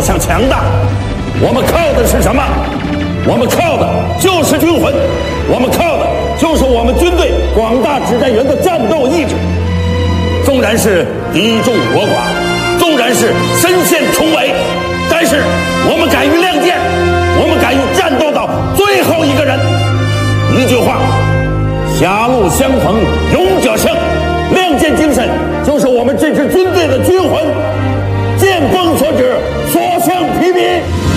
走向强大，我们靠的是什么？我们靠的就是军魂，我们靠的就是我们军队广大指战员的战斗意志。纵然是敌众我寡，纵然是身陷重围，但是我们敢于亮剑，我们敢于战斗到最后一个人。一句话，狭路相逢勇者胜，亮剑精神就是我们这支军队的军魂。见风所指，所向披靡。